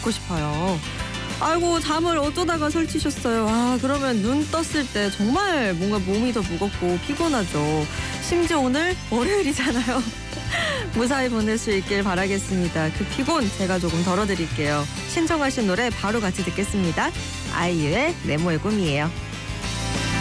듣고 싶어요. 아이고 잠을 어쩌다가 설치셨어요. 아 그러면 눈 떴을 때 정말 뭔가 몸이 더 무겁고 피곤하죠. 심지어 오늘 월요일이잖아요. 무사히 보낼 수 있길 바라겠습니다. 그 피곤 제가 조금 덜어드릴게요. 신청하신 노래 바로 같이 듣겠습니다. 아이유의 네모의 꿈이에요.